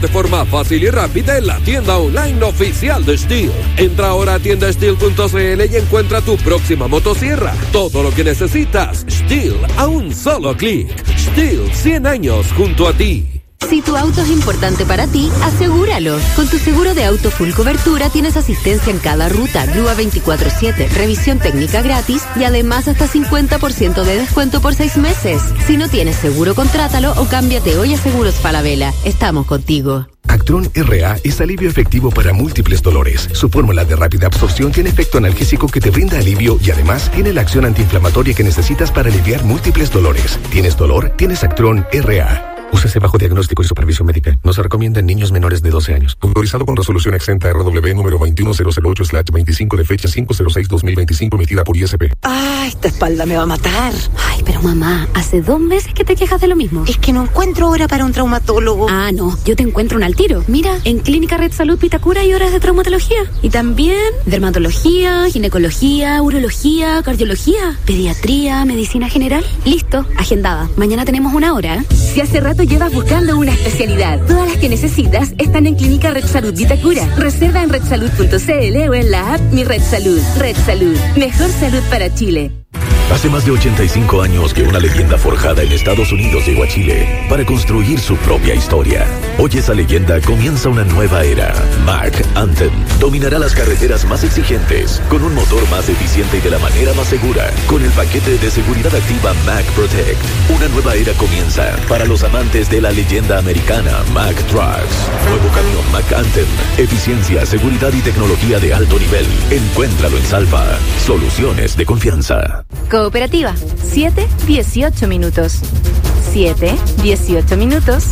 de forma fácil y rápida en la tienda online oficial de STIHL. Entra ahora a tiendastihl.cl y encuentra tu próxima motosierra. Todo lo que necesitas, STIHL a un solo clic. STIHL, 100 años junto a ti. Si tu auto es importante para ti, asegúralo. Con tu seguro de auto full cobertura tienes asistencia en cada ruta, grúa 24/7, revisión técnica gratis y además hasta 50% de descuento por 6 meses. Si no tienes seguro, contrátalo o cámbiate hoy a Seguros Falabella. Estamos contigo. Actron RA es alivio efectivo para múltiples dolores. Su fórmula de rápida absorción tiene efecto analgésico que te brinda alivio y además tiene la acción antiinflamatoria que necesitas para aliviar múltiples dolores. ¿Tienes dolor? Tienes Actron RA. Úsese bajo diagnóstico y supervisión médica. No se recomienda en niños menores de 12 años. Autorizado con resolución exenta RW número 21008/25 de fecha 5/06/2025 emitida por ISP. ¡Ah, esta espalda me va a matar! Ay, pero mamá, hace 2 meses que te quejas de lo mismo. Es que no encuentro hora para un traumatólogo. Ah, no, yo te encuentro un al tiro. Mira, en Clínica Red Salud Vitacura hay horas de traumatología. Y también dermatología, ginecología, urología, cardiología, pediatría, medicina general. Listo, agendada. Mañana tenemos 1 hora. Si hace rato llevas buscando una especialidad, todas las que necesitas están en Clínica Red Salud Vitacura. Reserva en redsalud.cl o en la app Mi Red Salud. Red Salud, mejor salud para Chile. Hace más de 85 años que una leyenda forjada en Estados Unidos llegó a Chile para construir su propia historia. Hoy esa leyenda comienza una nueva era. Mack Anthem dominará las carreteras más exigentes con un motor más eficiente y de la manera más segura. Con el paquete de seguridad activa Mack Protect, una nueva era comienza para los amantes de la leyenda americana Mack Trucks. Nuevo camión Mack Anthem, eficiencia, seguridad y tecnología de alto nivel. Encuéntralo en Salva. Soluciones de confianza. Cooperativa, 7-18 minutos. 7-18 minutos.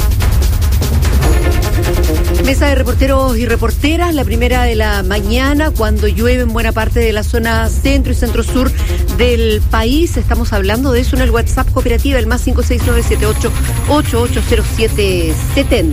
Mesa de reporteros y reporteras, la primera de la mañana, cuando llueve en buena parte de la zona centro y centro-sur del país. Estamos hablando de eso en el WhatsApp Cooperativa, el más 56978880770.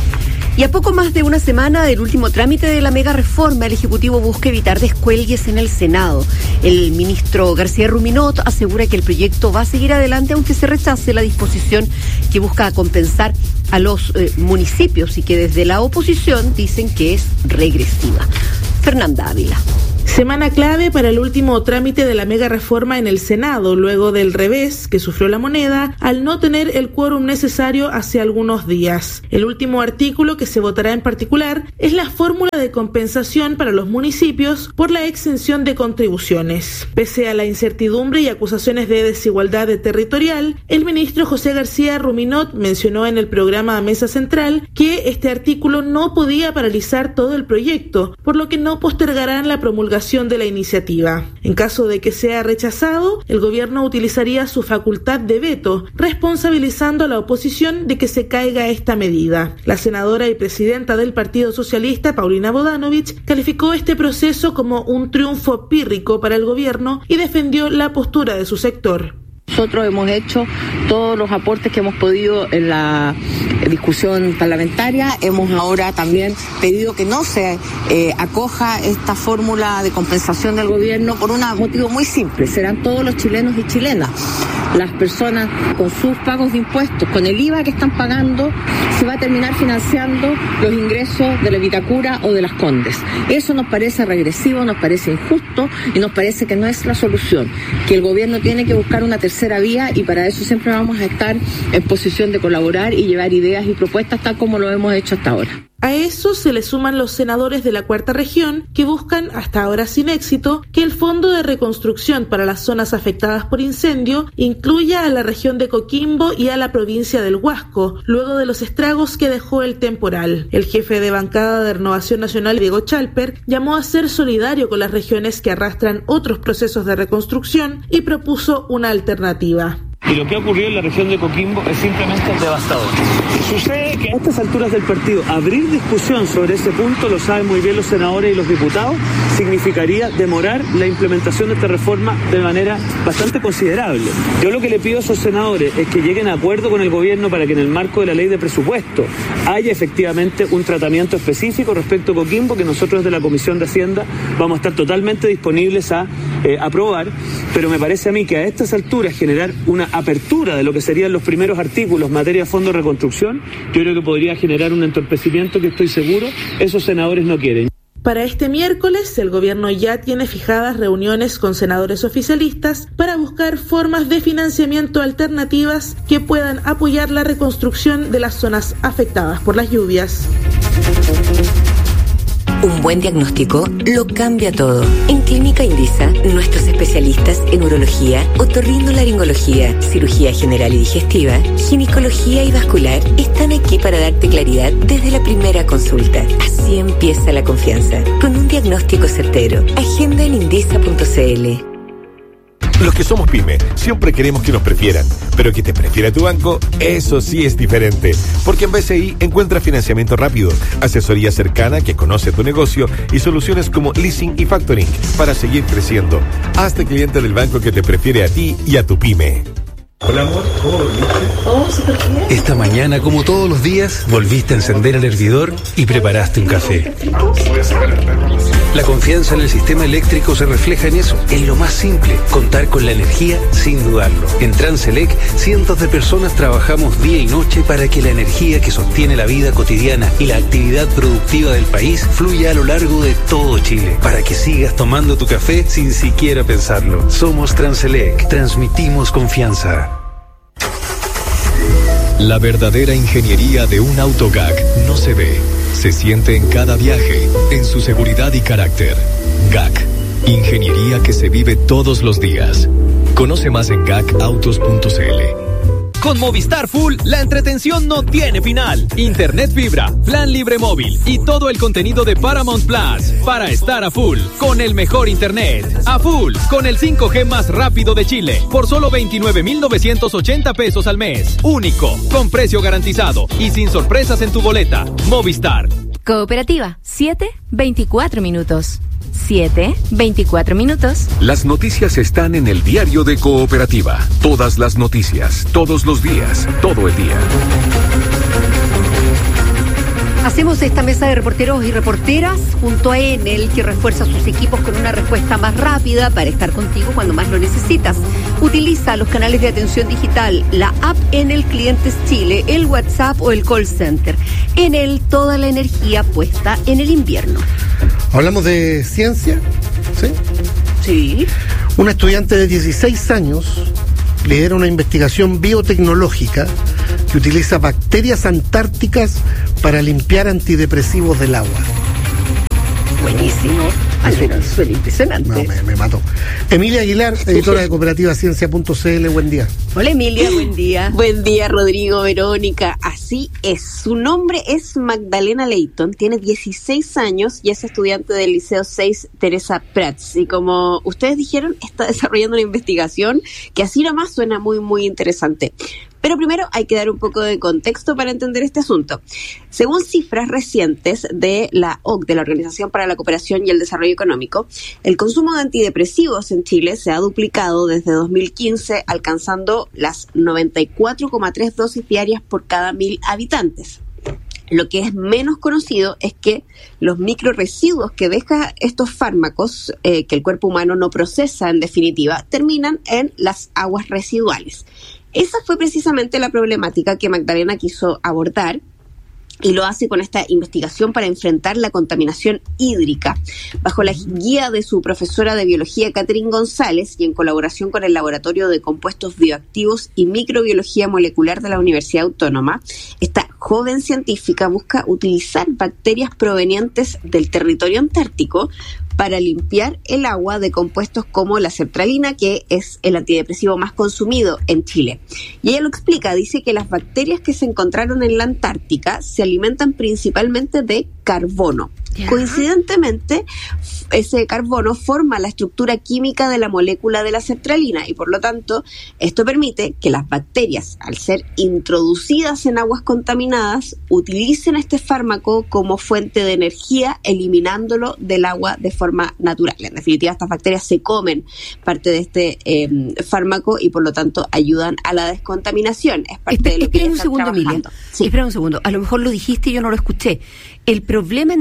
Y a poco más de una semana del último trámite de la mega reforma, el Ejecutivo busca evitar descuelgues en el Senado. El ministro García Ruminot asegura que el proyecto va a seguir adelante aunque se rechace la disposición que busca compensar a los municipios y que desde la oposición dicen que es regresiva. Fernanda Ávila. Semana clave para el último trámite de la mega reforma en el Senado, luego del revés que sufrió la moneda al no tener el quórum necesario hace algunos días. El último artículo que se votará en particular es la fórmula de compensación para los municipios por la exención de contribuciones. Pese a la incertidumbre y acusaciones de desigualdad territorial, el ministro José García Ruminot mencionó en el programa Mesa Central que este artículo no podía paralizar todo el proyecto, por lo que no postergarán la promulgación de la iniciativa. En caso de que sea rechazado, el gobierno utilizaría su facultad de veto, responsabilizando a la oposición de que se caiga esta medida. La senadora y presidenta del Partido Socialista, Paulina Bodanovich, calificó este proceso como un triunfo pírrico para el gobierno y defendió la postura de su sector. Nosotros hemos hecho todos los aportes que hemos podido en la discusión parlamentaria. Hemos ahora también pedido que no se acoja esta fórmula de compensación del gobierno por un motivo muy simple. Serán todos los chilenos y chilenas. Las personas con sus pagos de impuestos, con el IVA que están pagando, se va a terminar financiando los ingresos de la Vitacura o de las Condes. Eso nos parece regresivo, nos parece injusto y nos parece que no es la solución, que el gobierno tiene que buscar una tercera vía y para eso siempre vamos a estar en posición de colaborar y llevar ideas y propuestas tal como lo hemos hecho hasta ahora. A eso se le suman los senadores de la Cuarta Región que buscan, hasta ahora sin éxito, que el Fondo de Reconstrucción para las zonas afectadas por incendio incluya a la región de Coquimbo y a la provincia del Huasco, luego de los estragos que dejó el temporal. El jefe de bancada de Renovación Nacional, Diego Chalper, llamó a ser solidario con las regiones que arrastran otros procesos de reconstrucción y propuso una alternativa. Y lo que ha ocurrido en la región de Coquimbo es simplemente devastador. Sucede que a estas alturas del partido, abrir discusión sobre ese punto, lo saben muy bien los senadores y los diputados, significaría demorar la implementación de esta reforma de manera bastante considerable. Yo lo que le pido a esos senadores es que lleguen a acuerdo con el gobierno para que en el marco de la ley de presupuesto haya efectivamente un tratamiento específico respecto a Coquimbo, que nosotros desde la Comisión de Hacienda vamos a estar totalmente disponibles a aprobar, pero me parece a mí que a estas alturas generar una apertura de lo que serían los primeros artículos en materia de fondo de reconstrucción, yo creo que podría generar un entorpecimiento que estoy seguro esos senadores no quieren. Para este miércoles, el gobierno ya tiene fijadas reuniones con senadores oficialistas para buscar formas de financiamiento alternativas que puedan apoyar la reconstrucción de las zonas afectadas por las lluvias. Un buen diagnóstico lo cambia todo. En Clínica Indisa, nuestros especialistas en urología, otorrinolaringología, cirugía general y digestiva, ginecología y vascular están aquí para darte claridad desde la primera consulta. Así empieza la confianza, con un diagnóstico certero. Agenda en indisa.cl. Los que somos pyme siempre queremos que nos prefieran, pero que te prefiera tu banco, eso sí es diferente. Porque en BCI encuentras financiamiento rápido, asesoría cercana que conoce tu negocio y soluciones como leasing y factoring para seguir creciendo. Hazte cliente del banco que te prefiere a ti y a tu pyme. Hola amor, ¿cómo dormiste? Oh, súper bien. Esta mañana, como todos los días, volviste a encender el hervidor y preparaste un café. La confianza en el sistema eléctrico se refleja en eso, en lo más simple, contar con la energía sin dudarlo. En Transelec, cientos de personas trabajamos día y noche para que la energía que sostiene la vida cotidiana y la actividad productiva del país fluya a lo largo de todo Chile, para que sigas tomando tu café sin siquiera pensarlo. Somos Transelec, transmitimos confianza. La verdadera ingeniería de un auto GAC no se ve, se siente en cada viaje, en su seguridad y carácter. GAC, ingeniería que se vive todos los días. Conoce más en gacautos.cl. Con Movistar Full, la entretención no tiene final. Internet fibra, plan libre móvil y todo el contenido de Paramount Plus para estar a full con el mejor internet. A full con el 5G más rápido de Chile por solo 29,980 pesos al mes. Único, con precio garantizado y sin sorpresas en tu boleta. Movistar. Cooperativa, 7:24 minutos. 7:24 minutos. Las noticias están en el diario de Cooperativa. Todas las noticias, todos los días, todo el día. Hacemos esta mesa de reporteros y reporteras junto a Enel, que refuerza sus equipos con una respuesta más rápida para estar contigo cuando más lo necesitas. Utiliza los canales de atención digital, la app Enel Clientes Chile, el WhatsApp o el call center. Enel, toda la energía puesta en el invierno. Hablamos de ciencia, ¿sí? Sí. Una estudiante de 16 años lidera una investigación biotecnológica que utiliza bacterias antárticas para limpiar antidepresivos del agua. Buenísimo. Suena impresionante. No, me mató. Emilia Aguilar, editora de cooperativaciencia.cl, buen día. Hola Emilia, buen día. Buen día Rodrigo, Verónica. Así es, su nombre es Magdalena Leighton, tiene 16 años y es estudiante del Liceo 6 Teresa Prats. Y como ustedes dijeron, está desarrollando una investigación que así nomás suena muy, muy interesante. Pero primero hay que dar un poco de contexto para entender este asunto. Según cifras recientes de la OCDE, de la Organización para la Cooperación y el Desarrollo Económico, el consumo de antidepresivos en Chile se ha duplicado desde 2015, alcanzando las 94,3 dosis diarias por cada 1.000 habitantes. Lo que es menos conocido es que los microresiduos que dejan estos fármacos, que el cuerpo humano no procesa en definitiva, terminan en las aguas residuales. Esa fue precisamente la problemática que Magdalena quiso abordar y lo hace con esta investigación para enfrentar la contaminación hídrica. Bajo la guía de su profesora de biología, Catherine González, y en colaboración con el Laboratorio de Compuestos Bioactivos y Microbiología Molecular de la Universidad Autónoma, esta joven científica busca utilizar bacterias provenientes del territorio antártico para limpiar el agua de compuestos como la sertralina, que es el antidepresivo más consumido en Chile. Y ella lo explica, dice que las bacterias que se encontraron en la Antártica se alimentan principalmente de carbono. ¿Ya? Coincidentemente, ese carbono forma la estructura química de la molécula de la sertralina y por lo tanto esto permite que las bacterias, al ser introducidas en aguas contaminadas, utilicen este fármaco como fuente de energía, eliminándolo del agua de forma natural. En definitiva, estas bacterias se comen parte de este fármaco y por lo tanto ayudan a la descontaminación. Es parte de lo que espera un segundo, Emilia. Sí. Espera un segundo. A lo mejor lo dijiste y yo no lo escuché. El problema entonces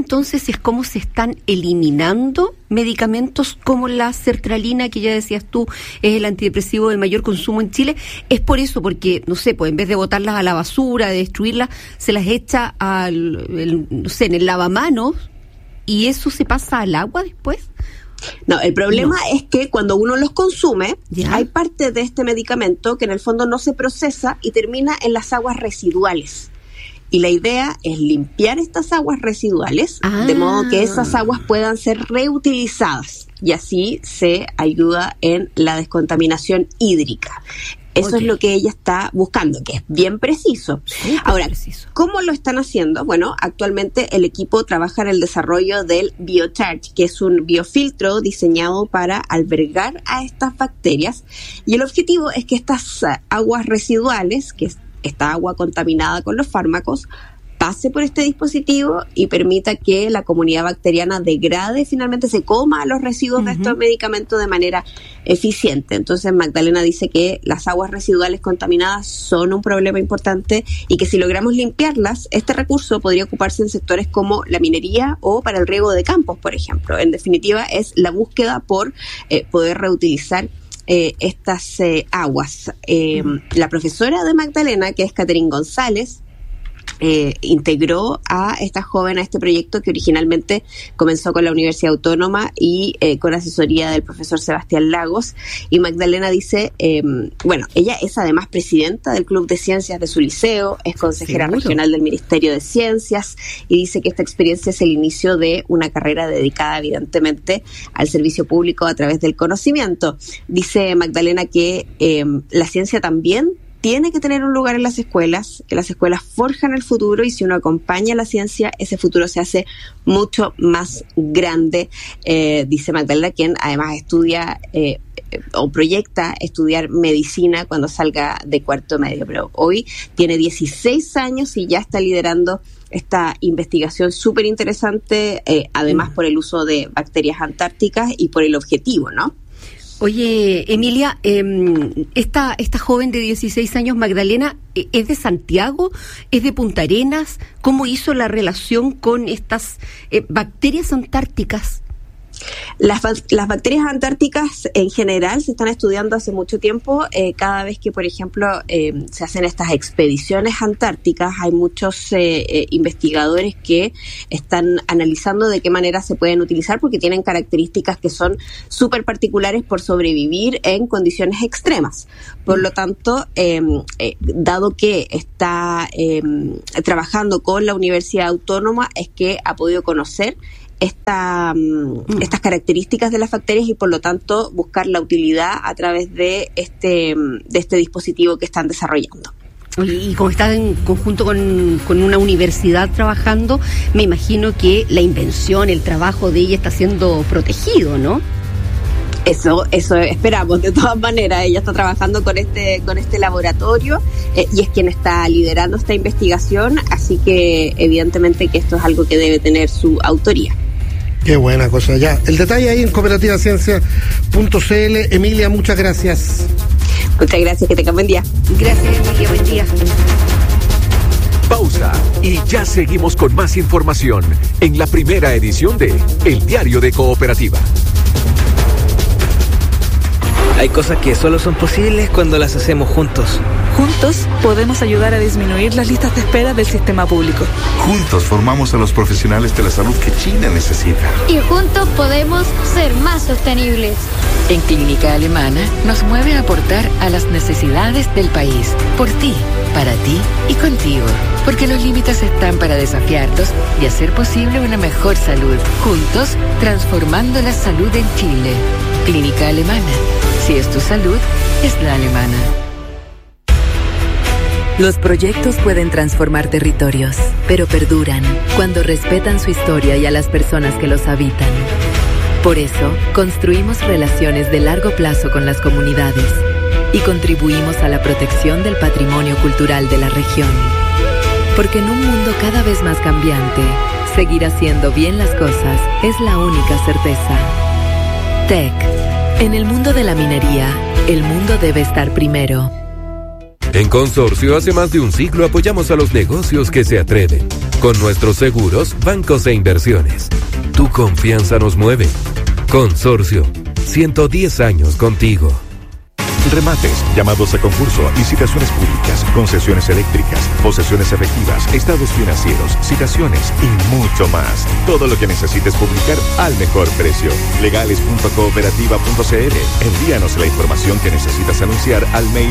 si es cómo se están eliminando medicamentos como la sertralina, que ya decías tú, es el antidepresivo del mayor consumo en Chile. Es por eso, porque, no sé, pues en vez de botarlas a la basura, de destruirlas, se las echa no sé, en el lavamanos, y eso se pasa al agua después. No, el problema es que cuando uno los consume, hay parte de este medicamento que en el fondo no se procesa y termina en las aguas residuales. Y la idea es limpiar estas aguas residuales de modo que esas aguas puedan ser reutilizadas y así se ayuda en la descontaminación hídrica. Eso es lo que ella está buscando, que es bien preciso. Ahora, ¿cómo lo están haciendo? Bueno, actualmente el equipo trabaja en el desarrollo del BioCharge, que es un biofiltro diseñado para albergar a estas bacterias. Y el objetivo es que estas aguas residuales, que es esta agua contaminada con los fármacos, pase por este dispositivo y permita que la comunidad bacteriana degrade, finalmente se coma los residuos de estos medicamentos de manera eficiente. Entonces Magdalena dice que las aguas residuales contaminadas son un problema importante y que si logramos limpiarlas, este recurso podría ocuparse en sectores como la minería o para el riego de campos, por ejemplo. En definitiva, es la búsqueda por poder reutilizar estas aguas. La profesora de Magdalena, que es Catherine González, integró a esta joven a este proyecto que originalmente comenzó con la Universidad Autónoma y con asesoría del profesor Sebastián Lagos. Y Magdalena dice, bueno, ella es además presidenta del Club de Ciencias de su liceo, es consejera regional del Ministerio de Ciencias y dice que esta experiencia es el inicio de una carrera dedicada evidentemente al servicio público a través del conocimiento. Dice Magdalena que la ciencia también tiene que tener un lugar en las escuelas, que las escuelas forjan el futuro y si uno acompaña a la ciencia, ese futuro se hace mucho más grande, dice Magdalena, quien además estudia o proyecta estudiar medicina cuando salga de cuarto medio, pero hoy tiene 16 años y ya está liderando esta investigación súper interesante, además por el uso de bacterias antárticas y por el objetivo, ¿no? Oye, Emilia, esta joven de 16 años, Magdalena, ¿es de Santiago? ¿Es de Punta Arenas? ¿Cómo hizo la relación con estas bacterias antárticas? Las bacterias antárticas en general se están estudiando hace mucho tiempo. Cada vez que, por ejemplo, se hacen estas expediciones antárticas, hay muchos investigadores que están analizando de qué manera se pueden utilizar porque tienen características que son súper particulares por sobrevivir en condiciones extremas. Por lo tanto, dado que está trabajando con la Universidad Autónoma, es que ha podido conocer estas características de las bacterias y por lo tanto buscar la utilidad a través de este dispositivo que están desarrollando. Y como está en conjunto con una universidad trabajando, me imagino que la invención, el trabajo de ella está siendo protegido, ¿no? Eso esperamos, de todas maneras. Ella está trabajando con este laboratorio y es quien está liderando esta investigación, así que evidentemente que esto es algo que debe tener su autoría. Qué buena cosa. Ya, el detalle ahí en cooperativaciencia.cl. Emilia, muchas gracias. Muchas gracias, que tengan buen día. Gracias, Emilia, buen día. Pausa y ya seguimos con más información en la primera edición de El Diario de Cooperativa. Hay cosas que solo son posibles cuando las hacemos juntos. Juntos podemos ayudar a disminuir las listas de espera del sistema público. Juntos formamos a los profesionales de la salud que Chile necesita. Y juntos podemos ser más sostenibles. En Clínica Alemana nos mueve a aportar a las necesidades del país. Por ti, para ti y contigo. Porque los límites están para desafiarlos y hacer posible una mejor salud. Juntos, transformando la salud en Chile. Clínica Alemana. Si es tu salud, es la alemana. Los proyectos pueden transformar territorios, pero perduran cuando respetan su historia y a las personas que los habitan. Por eso, construimos relaciones de largo plazo con las comunidades y contribuimos a la protección del patrimonio cultural de la región. Porque en un mundo cada vez más cambiante, seguir haciendo bien las cosas es la única certeza. TEC. En el mundo de la minería, el mundo debe estar primero. En Consorcio, hace más de un siglo apoyamos a los negocios que se atreven. Con nuestros seguros, bancos e inversiones. Tu confianza nos mueve. Consorcio, 110 años contigo. Remates, llamados a concurso, licitaciones públicas, concesiones eléctricas, posesiones efectivas, estados financieros, citaciones y mucho más. Todo lo que necesites publicar al mejor precio. Legales.cooperativa.cl. Envíanos la información que necesitas anunciar al mail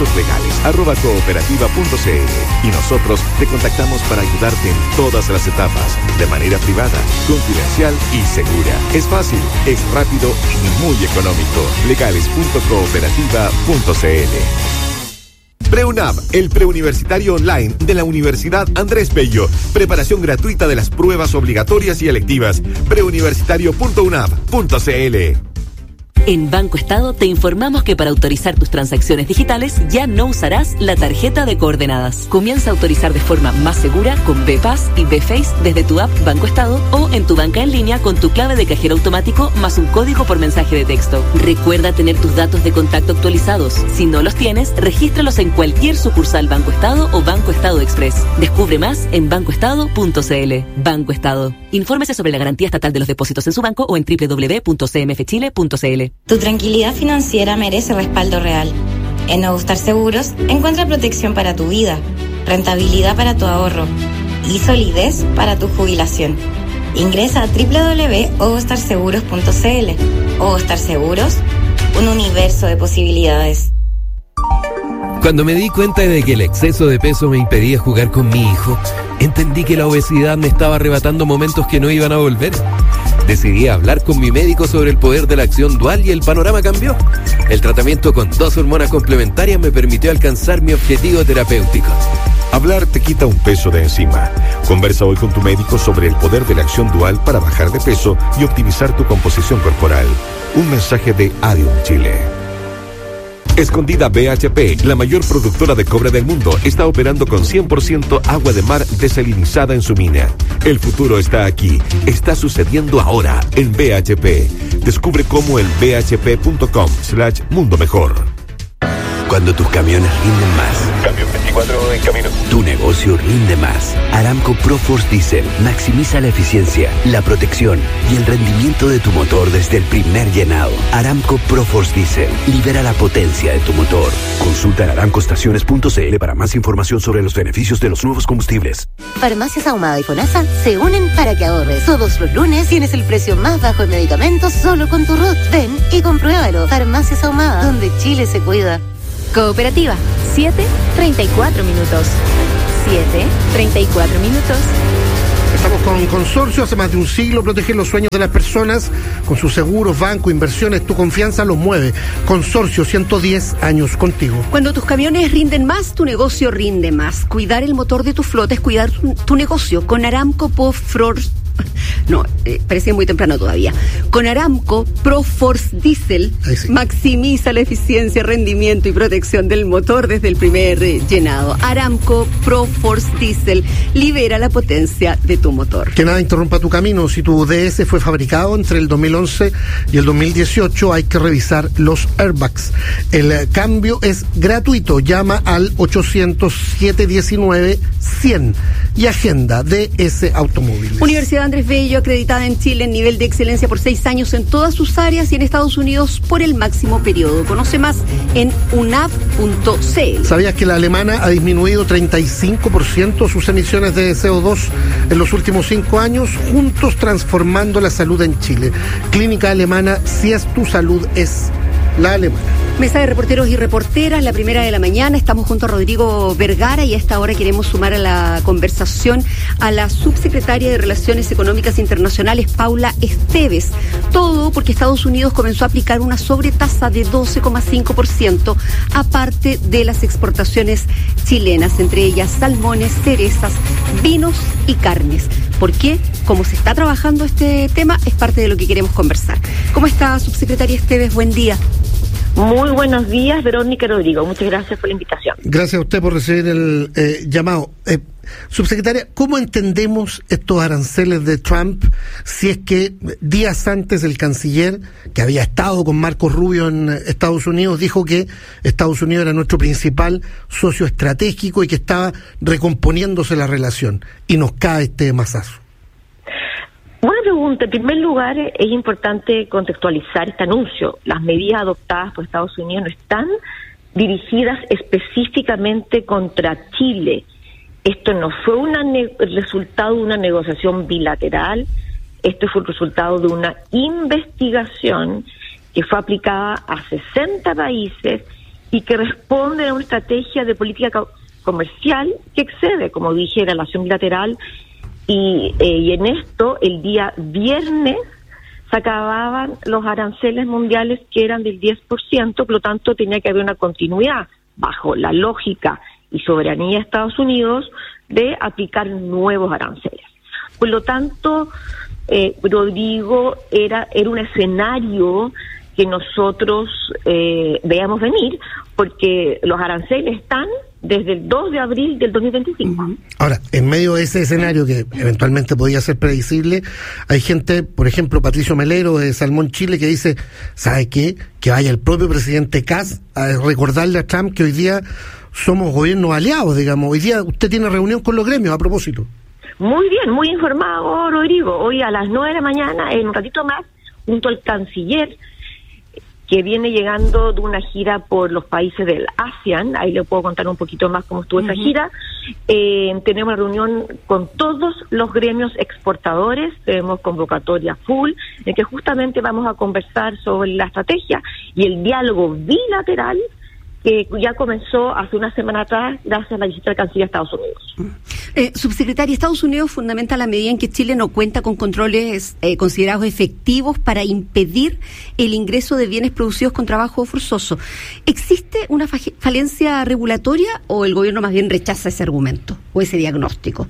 avisoslegales@cooperativa.cl y nosotros te contactamos para ayudarte en todas las etapas, de manera privada, confidencial y segura. Es fácil, es rápido y muy económico. Legales.cooperativa.cl. PreUNAV, el preuniversitario online de la Universidad Andrés Bello. Preparación gratuita de las pruebas obligatorias y electivas. preuniversitario.unab.cl. En Banco Estado te informamos que para autorizar tus transacciones digitales ya no usarás la tarjeta de coordenadas. Comienza a autorizar de forma más segura con BPAS y BFace desde tu app Banco Estado o en tu banca en línea con tu clave de cajero automático más un código por mensaje de texto. Recuerda tener tus datos de contacto actualizados. Si no los tienes, regístralos en cualquier sucursal Banco Estado o Banco Estado Express. Descubre más en bancoestado.cl. Banco Estado. Infórmese sobre la garantía estatal de los depósitos en su banco o en www.cmfchile.cl. Tu tranquilidad financiera merece respaldo real. En Ogostar Seguros encuentra protección para tu vida, rentabilidad para tu ahorro y solidez para tu jubilación. Ingresa a www.ogostarseguros.cl. Ogostar Seguros, un universo de posibilidades. Cuando me di cuenta de que el exceso de peso me impedía jugar con mi hijo, entendí que la obesidad me estaba arrebatando momentos que no iban a volver. Decidí hablar con mi médico sobre el poder de la acción dual y el panorama cambió. El tratamiento con 2 hormonas complementarias me permitió alcanzar mi objetivo terapéutico. Hablar te quita un peso de encima. Conversa hoy con tu médico sobre el poder de la acción dual para bajar de peso y optimizar tu composición corporal. Un mensaje de Adium Chile. Escondida BHP, la mayor productora de cobre del mundo, está operando con 100% agua de mar desalinizada en su mina. El futuro está aquí, está sucediendo ahora en BHP. Descubre cómo en bhp.com/mundo mejor. Cuando tus camiones rinden más. Camión 24 en camino. Tu negocio rinde más. Aramco ProForce Diesel maximiza la eficiencia, la protección y el rendimiento de tu motor desde el primer llenado. Aramco ProForce Diesel libera la potencia de tu motor. Consulta en aramcoestaciones.cl para más información sobre los beneficios de los nuevos combustibles. Farmacias Ahumada y FONASA se unen para que ahorres. Todos los lunes tienes el precio más bajo en medicamentos solo con tu RUT. Ven y compruébalo. Farmacias Ahumada, donde Chile se cuida. Cooperativa, 7:34 minutos. 7:34 minutos. Estamos con Consorcio, hace más de un siglo protegen los sueños de las personas con sus seguros, banco, inversiones, tu confianza los mueve. Consorcio, 110 años contigo. Cuando tus camiones rinden más, tu negocio rinde más. Cuidar el motor de tu flota es cuidar tu negocio. Con Aramco ProForce. No, parece muy temprano todavía. Con Aramco ProForce Diesel maximiza la eficiencia, rendimiento y protección del motor desde el primer llenado. Aramco ProForce Diesel libera la potencia de tu motor. Que nada interrumpa tu camino. Si tu DS fue fabricado entre el 2011 y el 2018, hay que revisar los airbags. El cambio es gratuito. Llama al 800-719-100 y agenda DS Automóviles. Universidad Andrés Bello, acreditada en Chile en nivel de excelencia por 6 años en todas sus áreas y en Estados Unidos por el máximo periodo. Conoce más en unab.cl. ¿Sabías que la alemana ha disminuido 35% sus emisiones de CO2 en los últimos 5 años? Juntos transformando la salud en Chile. Clínica Alemana, si es tu salud, es la alemana. Mesa de reporteros y reporteras, la primera de la mañana. Estamos junto a Rodrigo Vergara y a esta hora queremos sumar a la conversación a la subsecretaria de Relaciones Económicas Internacionales, Paula Esteves. Todo porque Estados Unidos comenzó a aplicar una sobretasa de 12,5%, aparte de las exportaciones chilenas, entre ellas salmones, cerezas, vinos y carnes. ¿Por qué? Como se está trabajando este tema, es parte de lo que queremos conversar. ¿Cómo está, subsecretaria Esteves? Buen día. Muy buenos días, Verónica Rodrigo. Muchas gracias por la invitación. Gracias a usted por recibir el llamado. Subsecretaria, ¿cómo entendemos estos aranceles de Trump si es que días antes el canciller, que había estado con Marco Rubio en Estados Unidos, dijo que Estados Unidos era nuestro principal socio estratégico y que estaba recomponiéndose la relación, y nos cae este mazazo? Buena pregunta. En primer lugar, es importante contextualizar este anuncio. Las medidas adoptadas por Estados Unidos no están dirigidas específicamente contra Chile. Esto no fue el resultado de una negociación bilateral, esto fue el resultado de una investigación que fue aplicada a 60 países y que responde a una estrategia de política comercial que excede, como dije, la relación bilateral. Y en esto, el día viernes, se acababan los aranceles mundiales que eran del 10%, por lo tanto tenía que haber una continuidad bajo la lógica y soberanía de Estados Unidos de aplicar nuevos aranceles. Por lo tanto, Rodrigo, era un escenario que nosotros veíamos venir, porque los aranceles están desde el 2 de abril del 2025. Ahora, en medio de ese escenario que eventualmente podía ser predecible, hay gente, por ejemplo, Patricio Melero de Salmón Chile, que dice, ¿sabe qué? Que vaya el propio presidente Kass a recordarle a Trump que hoy día somos gobiernos aliados, digamos. Hoy día usted tiene reunión con los gremios, a propósito. Muy bien, muy informado, Rodrigo. Hoy a las 9 de la mañana, en un ratito más, junto al canciller, que viene llegando de una gira por los países del ASEAN, ahí le puedo contar un poquito más cómo estuvo esa gira. Tenemos una reunión con todos los gremios exportadores, tenemos convocatoria full, en que justamente vamos a conversar sobre la estrategia y el diálogo bilateral que ya comenzó hace una semana atrás gracias a la visita del canciller a Estados Unidos. Subsecretaria, Estados Unidos fundamenta la medida en que Chile no cuenta con controles considerados efectivos para impedir el ingreso de bienes producidos con trabajo forzoso. ¿Existe una falencia regulatoria o el gobierno más bien rechaza ese argumento o ese diagnóstico?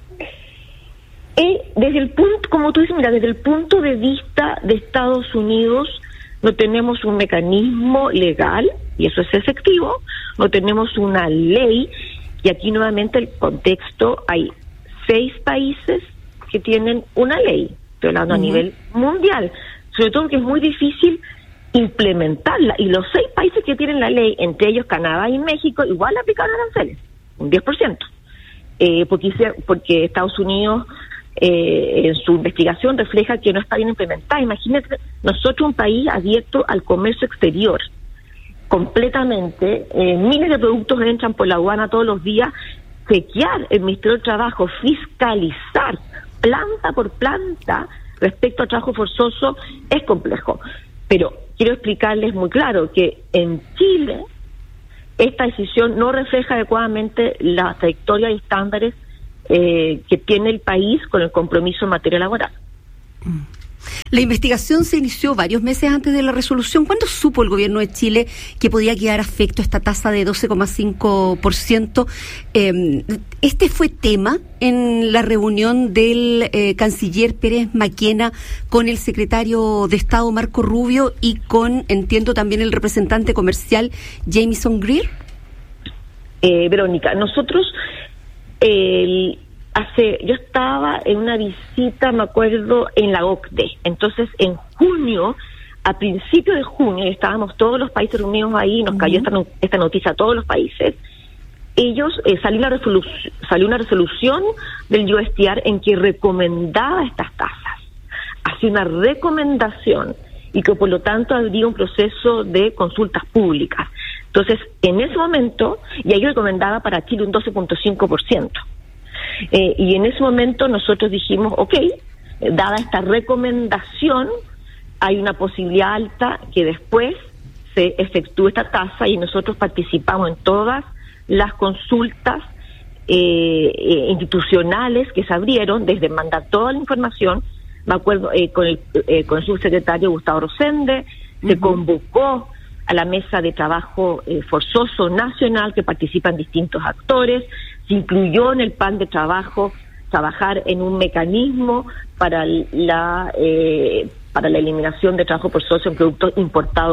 Desde el punto, como tú dices, mira, desde el punto de vista de Estados Unidos, no tenemos un mecanismo legal, y eso es efectivo, no tenemos una ley, y aquí nuevamente el contexto, hay 6 países que tienen una ley, estoy hablando a nivel mundial, sobre todo que es muy difícil implementarla, y los 6 países que tienen la ley, entre ellos Canadá y México, igual aplicaron aranceles, un 10%, porque Estados Unidos en su investigación refleja que no está bien implementada. Imagínate, nosotros un país abierto al comercio exterior, completamente, miles de productos entran por la aduana todos los días, chequear el Ministerio del Trabajo, fiscalizar planta por planta respecto al trabajo forzoso es complejo. Pero quiero explicarles muy claro que en Chile esta decisión no refleja adecuadamente la trayectoria y estándares que tiene el país con el compromiso en materia laboral. La investigación se inició varios meses antes de la resolución. ¿Cuándo supo el gobierno de Chile que podía quedar afecto esta tasa de 12,5%? ¿Este fue tema en la reunión del canciller Pérez Maquena con el secretario de Estado Marco Rubio y con, entiendo, también el representante comercial Jamieson Greer? Verónica, nosotros... yo estaba en una visita, me acuerdo, en la OCDE. Entonces, en junio, a principios de junio, estábamos todos los países reunidos ahí, nos cayó esta noticia a todos los países. Ellos, salió una resolución del USTR en que recomendaba estas tasas. Hacía una recomendación y que, por lo tanto, habría un proceso de consultas públicas. Entonces, en ese momento, y ahí recomendaba para Chile un 12,5%. Y en ese momento nosotros dijimos, dada esta recomendación, hay una posibilidad alta que después se efectúe esta tasa, y nosotros participamos en todas las consultas institucionales que se abrieron, desde mandar toda la información. Me acuerdo con el subsecretario Gustavo Rosende, se convocó a la mesa de trabajo forzoso nacional, que participan distintos actores. Se incluyó en el plan de trabajo trabajar en un mecanismo para la eliminación de trabajo forzoso en productos importados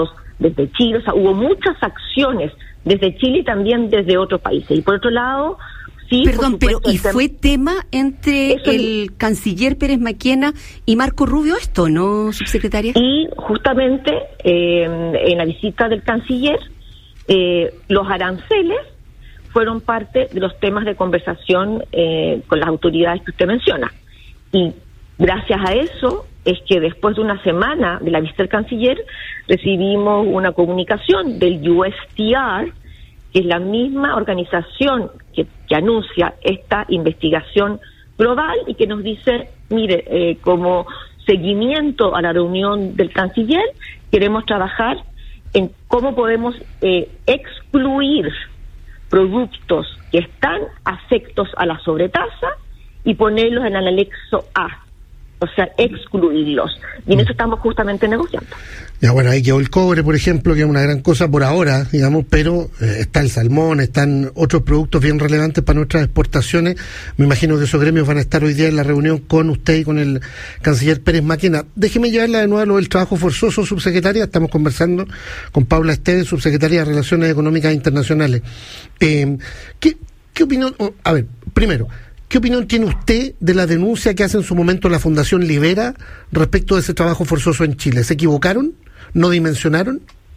desde Chile, o sea, hubo muchas acciones desde Chile y también desde otros países. Y por otro lado, sí... Perdón, pero ¿y fue tema entre el canciller Pérez Maquena y Marco Rubio esto, no, subsecretaria? Y justamente en la visita del canciller, los aranceles fueron parte de los temas de conversación con las autoridades que usted menciona. Y gracias a eso es que después de una semana de la visita del canciller recibimos una comunicación del USTR, que es la misma organización que anuncia esta investigación global y que nos dice, mire, como seguimiento a la reunión del canciller, queremos trabajar en cómo podemos excluir productos que están afectos a la sobretasa y ponerlos en el anexo A, o sea, excluirlos. Y en eso estamos justamente negociando. Ya, bueno, ahí quedó el cobre, por ejemplo, que es una gran cosa por ahora, digamos, pero está el salmón, están otros productos bien relevantes para nuestras exportaciones. Me imagino que esos gremios van a estar hoy día en la reunión con usted y con el canciller Pérez Maquena. Déjeme llevarla de nuevo a lo del trabajo forzoso, subsecretaria. Estamos conversando con Paula Esteves, subsecretaria de Relaciones Económicas Internacionales. ¿Qué opinión? A ver, primero, ¿qué opinión tiene usted de la denuncia que hace en su momento la Fundación Libera respecto de ese trabajo forzoso en Chile? ¿Se equivocaron? ¿No dimensionaron?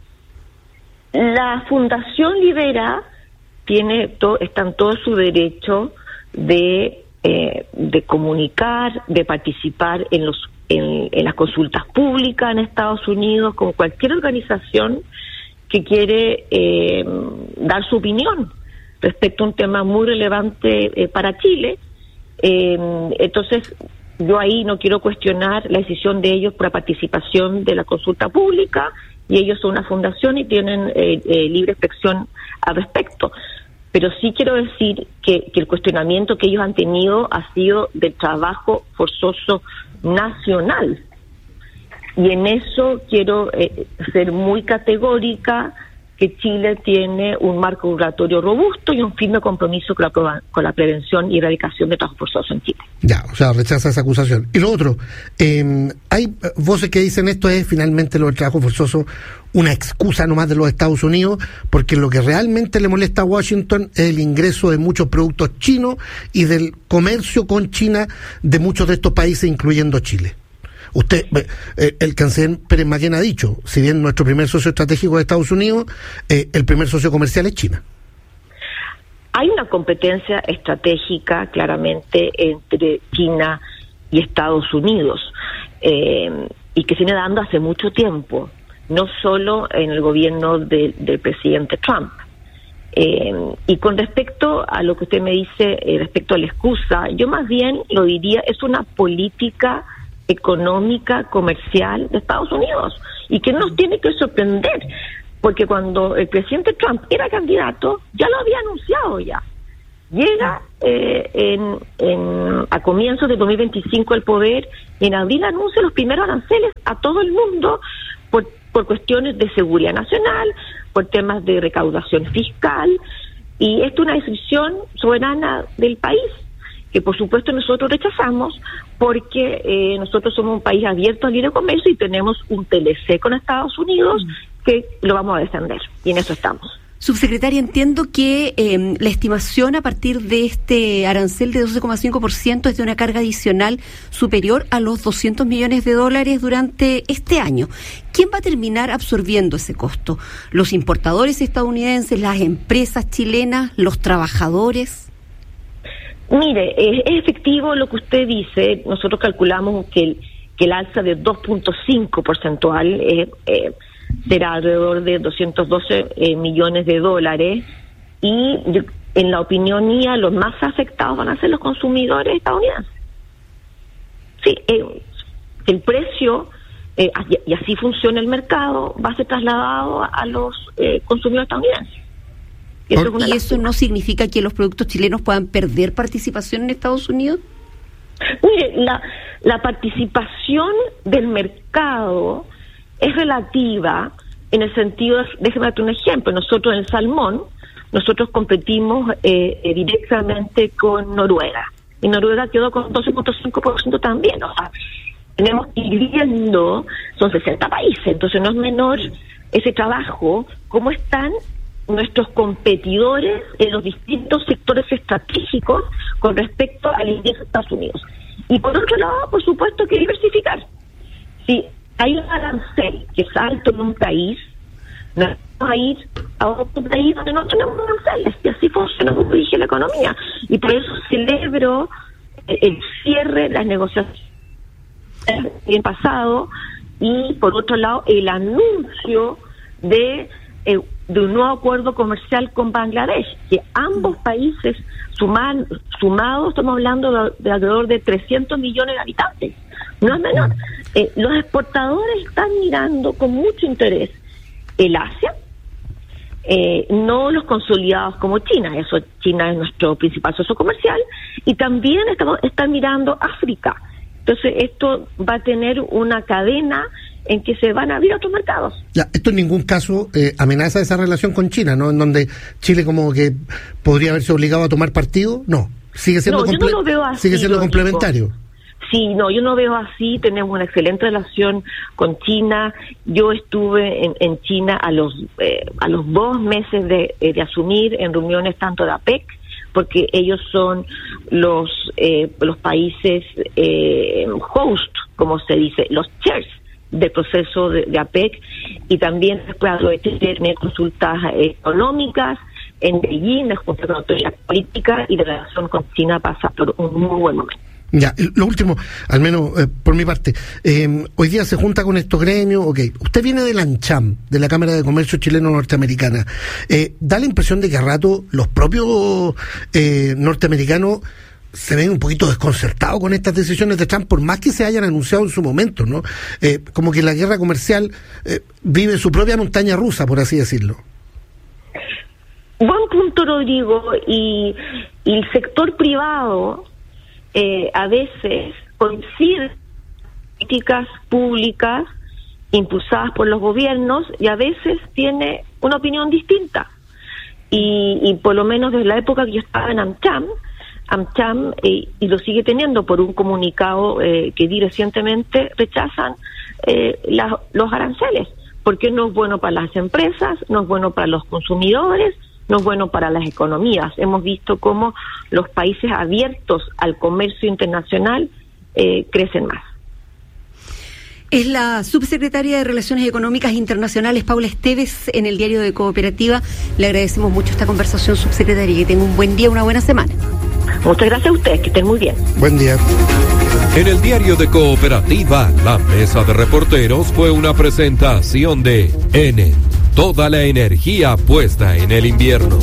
La Fundación Libera está en todo su derecho de comunicar, de participar en las consultas públicas en Estados Unidos, como cualquier organización que quiere dar su opinión respecto a un tema muy relevante para Chile. Entonces, yo ahí no quiero cuestionar la decisión de ellos por la participación de la consulta pública, y ellos son una fundación y tienen libre expresión al respecto. Pero sí quiero decir que el cuestionamiento que ellos han tenido ha sido del trabajo forzoso nacional. Y en eso quiero ser muy categórica, que Chile tiene un marco regulatorio robusto y un firme compromiso con la prevención y erradicación de trabajo forzoso en Chile. Ya, o sea, rechaza esa acusación. Y lo otro, hay voces que dicen esto es finalmente lo del trabajo forzoso una excusa nomás de los Estados Unidos, porque lo que realmente le molesta a Washington es el ingreso de muchos productos chinos y del comercio con China de muchos de estos países, incluyendo Chile. Usted, el canciller Pérez Maquena ha dicho, si bien nuestro primer socio estratégico es Estados Unidos, el primer socio comercial es China. Hay una competencia estratégica claramente entre China y Estados Unidos, y que se viene dando hace mucho tiempo, no solo en el gobierno del presidente Trump. Y con respecto a lo que usted me dice respecto a la excusa, yo más bien lo diría, es una política económica, comercial de Estados Unidos, y que nos tiene que sorprender, porque cuando el presidente Trump era candidato, ya lo había anunciado ya. Llega a comienzos de 2025 al poder, y en abril anuncia los primeros aranceles a todo el mundo por cuestiones de seguridad nacional, por temas de recaudación fiscal, y esto es una decisión soberana del país, que por supuesto nosotros rechazamos, porque nosotros somos un país abierto al libre comercio y tenemos un TLC con Estados Unidos que lo vamos a defender, y en eso estamos. Subsecretaria, entiendo que la estimación a partir de este arancel de 12,5% es de una carga adicional superior a los $200 millones durante este año. ¿Quién va a terminar absorbiendo ese costo? ¿Los importadores estadounidenses, las empresas chilenas, los trabajadores? Mire, es efectivo lo que usted dice. Nosotros calculamos que el alza de 2.5 porcentual será alrededor de $212 millones, y en la opinión mía los más afectados van a ser los consumidores estadounidenses. Sí, el precio, y así funciona el mercado, va a ser trasladado a los consumidores estadounidenses. ¿Y eso no significa que los productos chilenos puedan perder participación en Estados Unidos? Mire, la participación del mercado es relativa en el sentido, déjeme darte un ejemplo, nosotros en el salmón, nosotros competimos directamente con Noruega, y Noruega quedó con 12.5% también, o sea, tenemos que ir viendo, son 60 países, entonces no es menor ese trabajo, cómo están nuestros competidores en los distintos sectores estratégicos con respecto al ingreso de Estados Unidos. Y por otro lado, por supuesto, que diversificar. Si hay un arancel que es alto en un país, no vamos a ir a otro país donde no tenemos aranceles, y así funciona, como dije, la economía. Y por eso celebro el cierre de las negociaciones el pasado, y por otro lado el anuncio de un nuevo acuerdo comercial con Bangladesh, que ambos países sumados estamos hablando de alrededor de 300 millones de habitantes, no es menor. Los exportadores están mirando con mucho interés el Asia, no los consolidados como China. China es nuestro principal socio comercial, y también están mirando África. Entonces esto va a tener una cadena en que se van a abrir otros mercados. Ya, esto en ningún caso amenaza esa relación con China, ¿no? En donde Chile como que podría haberse obligado a tomar partido, no. Sigue siendo, yo no lo veo así, sigue siendo complementario. Sí, no, yo no veo así. Tenemos una excelente relación con China. Yo estuve en China a los 2 meses de asumir, en reuniones tanto de APEC, porque ellos son los países host, como se dice, los chairs del proceso de APEC, y también después aproveché de tener consultas económicas en Beijing, junto con autoridad política, y la relación con China pasa por un muy buen momento. Ya, lo último, al menos por mi parte, hoy día se junta con estos gremios, usted viene de la ANCHAM, de la Cámara de Comercio Chileno-Norteamericana, da la impresión de que a rato los propios norteamericanos se ven un poquito desconcertados con estas decisiones de Trump, por más que se hayan anunciado en su momento, ¿no? Como que la guerra comercial vive su propia montaña rusa, por así decirlo. Buen punto, Rodrigo, y el sector privado a veces coincide con políticas públicas impulsadas por los gobiernos, y a veces tiene una opinión distinta. Y por lo menos desde la época que yo estaba en AmCham, y lo sigue teniendo por un comunicado que di recientemente, rechazan los aranceles, porque no es bueno para las empresas, no es bueno para los consumidores, no es bueno para las economías. Hemos visto cómo los países abiertos al comercio internacional crecen más. Es la subsecretaria de Relaciones Económicas Internacionales, Paula Esteves, en el Diario de Cooperativa. Le agradecemos mucho esta conversación, subsecretaria, y que tenga un buen día, una buena semana. Muchas gracias a ustedes, que estén muy bien. Buen día. En el Diario de Cooperativa, la mesa de reporteros fue una presentación de Enel. Toda la energía puesta en el invierno.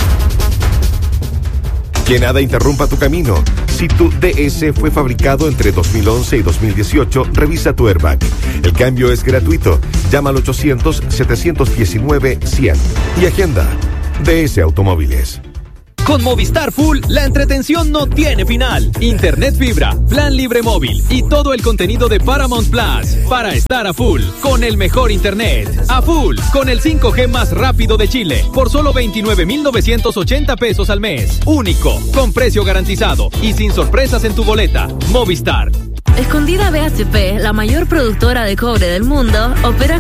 Que nada interrumpa tu camino. Si tu DS fue fabricado entre 2011 y 2018, revisa tu airbag. El cambio es gratuito. Llama al 800-719-100 y agenda DS Automóviles. Con Movistar Full, la entretención no tiene final. Internet fibra, plan libre móvil y todo el contenido de Paramount Plus para estar a full con el mejor internet. A full con el 5G más rápido de Chile por solo 29,980 pesos al mes. Único, con precio garantizado y sin sorpresas en tu boleta. Movistar. Escondida BHP, la mayor productora de cobre del mundo, opera